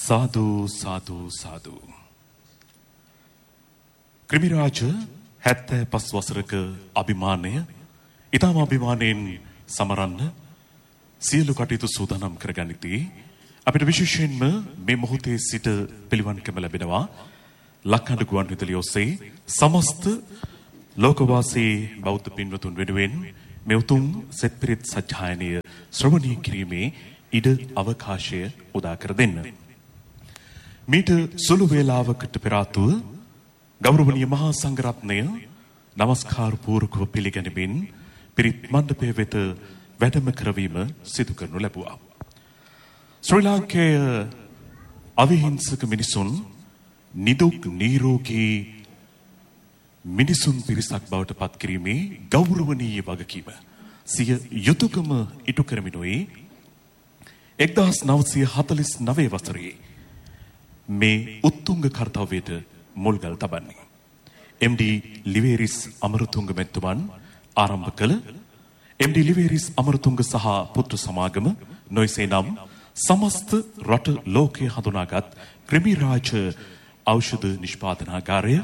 සාදු සාදු සාදු. ක්‍රිමිරාජ 75 වසරක අභිමානය ඊටම අභිමානයෙන් සමරන්න සියලු කටයුතු සූදානම් කරගනිති. අපිට විශේෂයෙන්ම මේ මොහොතේ සිට පිළිවන්කම ලැබෙනවා ලක්හඬ ගුවන්විදුලිය ඔස්සේ සමස්ත ලෝකවාසී බෞද්ධ පින්වතුන් වෙනුවෙන් මේ උතුම් සෙත් පිරිත් සජ්ජායනය ශ්‍රවණය කිරීමේ ඉඩ අවකාශය උදා කර දෙන්න. මීට සුළු වේලාවකට පෙර ආතුව ගෞරවනීය මහා සංඝරත්නය নমස්කාර පූර්වකව පිළිගැනීමෙන් පිරිත් මණ්ඩපය වෙත වැඩම කරවීම සිදු කරනු ලැබුවා. ශ්‍රී ලාංකේය අවිහිංසක මිනිසුන් නිදුක් නිරෝගී මිනිසුන් පිරිසක් බවට පත් කිරීමේ ගෞරවනීය වගකීම සිය යුතුයකම ඉටු කරමිනුයි 1949 වසරේ මේ උත්තුංග කර්තව්‍යයට මුල්ගල් තබන්නේ. MD ලිවේරිස් අමරතුංග මැතිතුමන් ආරම්භ කළ MD ලිවේරිස් අමරතුංග සහ පුත්‍ර සමාගම නොයසේ නම් සමස්ත රට ලෝකයේ හඳුනාගත් ක්‍රිමිරාජ ඖෂධ නිෂ්පාදනාගාරය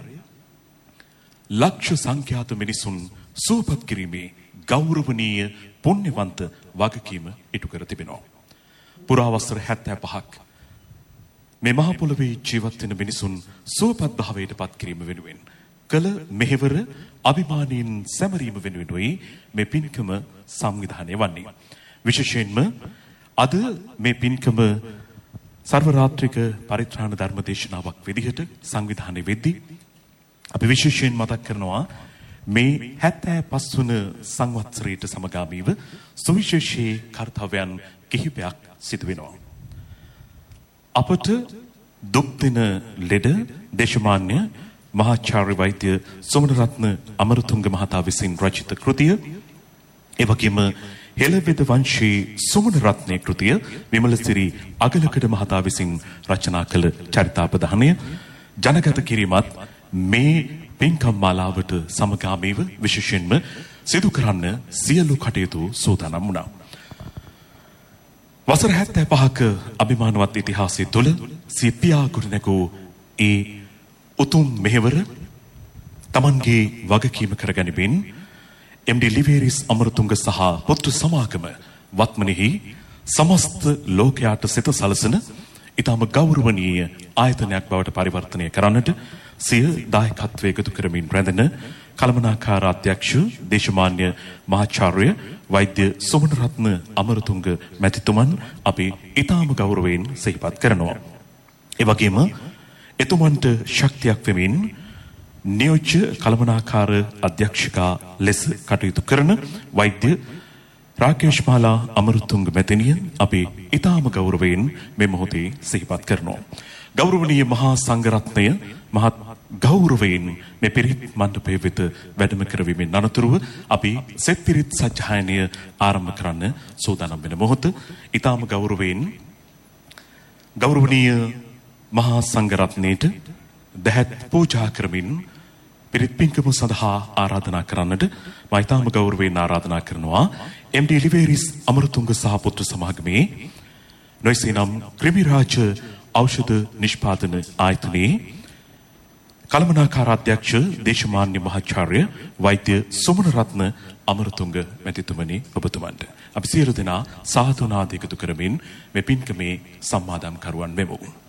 ලක්ෂ සංඛ්‍යාත මිනිසුන් සුවපත් කිරීමේ ගෞරවනීය පුණ්‍යවන්ත වගකීම ඉටු කර තිබෙනවා. පුරා වසර 75ක් මේ මහ පොළොවේ ජීවත් වෙන මිනිසුන් සුවපත් භාවයට පත් කිරීම වෙනුවෙන් කළ මෙහෙවර අභිමානයෙන් සැමරීම වෙනුවෙනුයි මේ පින්කම සංවිධානය වන්නේ. විශේෂයෙන්ම අද මේ පින්කම සර්ව රාත්‍රික පරිත්‍රාණ ධර්ම දේශනාවක් විදිහට සංවිධානය වෙද්දී අපි විශේෂයෙන් මතක් කරනවා මේ 75 වන සංවත්සරයට සමගාමීව සුවිශේෂී කාර්යයන් කිහිපයක් සිදු වෙනවා. අපට දුක් දෙන ලෙඩ දේශමාන්‍ය මහාචාර්ය වෛද්‍ය සෝමනරත්න අමරතුංග මහතා විසින් රචිත කෘතිය, ඒ වගේම හෙළවෙද වංශී සෝමනරත්නයේ කෘතිය විමලසිරි අගලකඩ මහතා විසින් රචනා කළ චරිතාපදානය ජනගත කිරීමත් මේ පින්කම් මාලාවට සමගාමීව විශේෂයෙන්ම සිදු කරන්න සියලු කටයුතු සූදානම් වුණා. වසර 75ක අභිමානවත් ඉතිහාසය තුළ සිය පියා ගොඩනැගූ ඒ උතුම් මෙහෙවර තමන්ගේ වගකීම කරගැනීමෙන් MD ලිවේරිස් අමරතුංග සහ පුත්‍ර සමාගම වත්මනෙහි සමස්ත ලෝකයාට සිත සලසන ඊටම ගෞරවනීය ආයතනයක් බවට පරිවර්තනය කරන්නට සිය දායකත්වයේ එකතු කරමින් රැඳෙන කළමනාකාර අධ්‍යක්ෂ දේශමාන්‍ය මහාචාර්ය වෛද්‍ය සෝමනරත්න අමරතුංග මැතිතුමන් අපි ඊටම ගෞරවයෙන් සිහිපත් කරනවා. ඒ වගේම එතුමන්ට ශක්තියක් වෙමින් නියෝජ්‍ය කළමනාකාර අධ්‍යක්ෂකා ලෙස කටයුතු කරන වෛද්‍ය රාකේෂ් මාලා අමරතුංග මැතිණිය අපි ඊටම ගෞරවයෙන් මේ මොහොතේ සිහිපත් කරනවා. ගෞරවනීය මහා සංඝරත්නය මහත් ගෞරවයෙන් මේ පිරිත් මණ්ඩපය වෙත වැඩම කරවීමෙන් අනතුරුව අපි සෙත් පිරිත් සජ්ජායනය ආරම්භ කරන්න සූදානම් වෙන මොහොත ඊටම ගෞරවයෙන් ගෞරවනීය මහා සංඝරත්නයට දහත් පූජා කරමින් පිරිත් පින්කම සඳහා ආරාධනා කරන්නට මම ඊටම ගෞරවයෙන් ආරාධනා කරනවා MD ලිවේරිස් අමරතුංග සහ පුත්‍ර සමාගමේ නොයසේ නම් ක්‍රිමිරාජ ඖෂධ නිෂ්පාදන ආයතනයේ කළමනාකාර අධ්‍යක්ෂ දේශමාන්‍ය මහාචාර්ය වෛද්‍ය සෝමනරත්න අමරතුංග මැතිතුමනි ඔබතුමන්ට අපි සියලු දෙනා සාදු නාද එකතු කරමින් මේ පින්කමේ සම්මාදම් කරුවන් වෙමු.